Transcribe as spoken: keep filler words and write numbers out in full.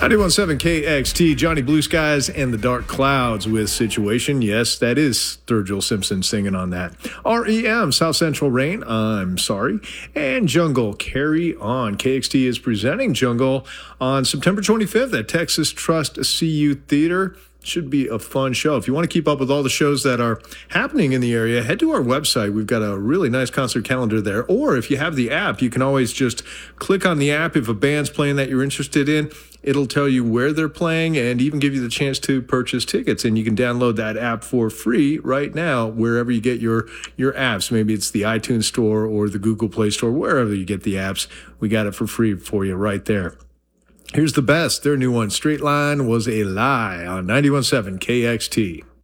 ninety-one point seven K X T, Johnny Blue Skies and the Dark Clouds with Situation. Yes, that is Sturgill Simpson singing on that. R E M, South Central Rain, I'm Sorry. And Jungle, Carry On. K X T is presenting Jungle on September twenty-fifth at Texas Trust C U Theater. Should be a fun show. If you want to keep up with all the shows that are happening in the area, head to our website. We've got a really nice concert calendar there. Or if you have the app, you can always just click on the app. If a band's playing that you're interested in, it'll tell you where they're playing and even give you the chance to purchase tickets. And you can download that app for free right now wherever you get your, your apps. Maybe it's the iTunes Store or the Google Play Store, wherever you get the apps. We got it for free for you right there. Here's the best. Their new one, Straight Line Was a Lie, on ninety-one point seven K X T.